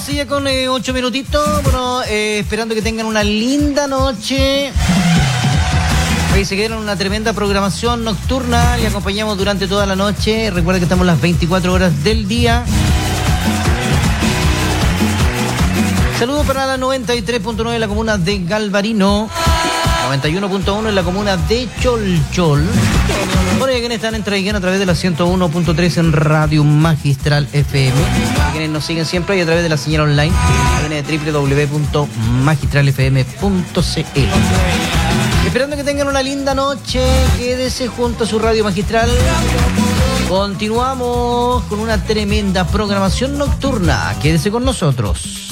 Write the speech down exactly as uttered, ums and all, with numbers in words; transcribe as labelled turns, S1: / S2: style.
S1: once ya con eh, ocho minutitos. Bueno, eh, esperando que tengan una linda noche. Hoy se quedaron una tremenda programación nocturna. Le acompañamos durante toda la noche. Recuerda que estamos las veinticuatro horas del día. Saludos para la noventa y tres punto nueve en la comuna de Galvarino. noventa y uno punto uno en la comuna de Cholchol. Bueno, y quienes están en Traiquén a través de la ciento uno punto tres en Radio Magistral F M. Y quienes nos siguen siempre y a través de la señal online en doble u doble u doble u punto magistral f m punto c l. Esperando que tengan una linda noche. Quédese junto a su Radio Magistral. Continuamos con una tremenda programación nocturna. Quédese con nosotros.